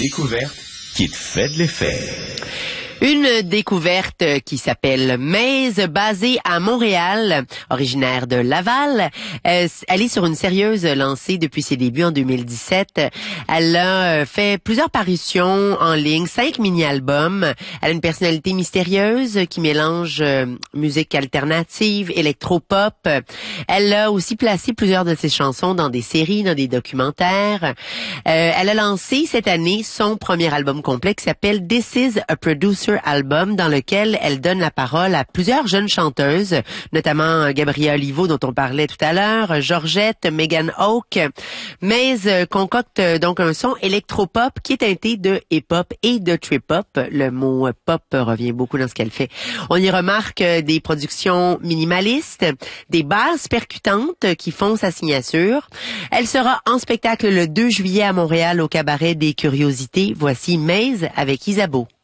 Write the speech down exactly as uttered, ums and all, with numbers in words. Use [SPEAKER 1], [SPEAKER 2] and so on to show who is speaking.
[SPEAKER 1] découverte qui te fait de l'effet.
[SPEAKER 2] Une découverte qui s'appelle Maze, basée à Montréal, originaire de Laval. Euh, elle est sur une sérieuse lancée depuis ses débuts en deux mille dix-sept. Elle a fait plusieurs parutions en ligne, cinq mini-albums. Elle a une personnalité mystérieuse qui mélange euh, musique alternative, électropop. Elle a aussi placé plusieurs de ses chansons dans des séries, dans des documentaires. Euh, elle a lancé cette année son premier album complet qui s'appelle This is a Producer album, dans lequel elle donne la parole à plusieurs jeunes chanteuses, notamment Gabrielle Olivo dont on parlait tout à l'heure, Georgette, Megan Oak. Maze concocte donc un son électropop qui est teinté de hip-hop et de trip-hop. Le mot pop revient beaucoup dans ce qu'elle fait. On y remarque des productions minimalistes, des basses percutantes qui font sa signature. Elle sera en spectacle le deux juillet à Montréal au Cabaret des Curiosités. Voici Maze avec Isabeau.